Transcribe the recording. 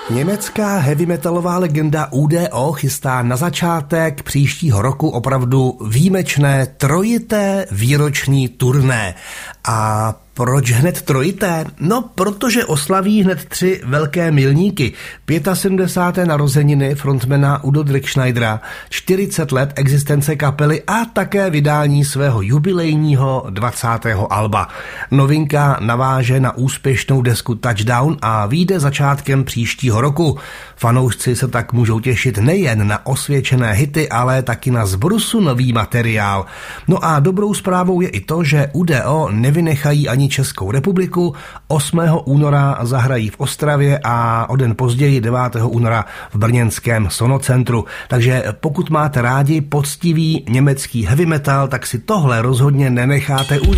Německá heavy metalová legenda UDO chystá na začátek příštího roku opravdu výjimečné trojité výroční turné. A proč hned trojité? No, protože oslaví hned 3 velké milníky. 75. narozeniny frontmana Udo Dirkschneidera, 40 let existence kapely a také vydání svého jubilejního 20. alba. Novinka naváže na úspěšnou desku Touchdown a vyjde začátkem příštího roku. Fanoušci se tak můžou těšit nejen na osvědčené hity, ale taky na zbrusu nový materiál. No a dobrou zprávou je i to, že UDO nevynechají ani Českou republiku. 8. února zahrají v Ostravě a o den později 9. února v brněnském Sonocentru. Takže pokud máte rádi poctivý německý heavy metal, tak si tohle rozhodně nenecháte ujít.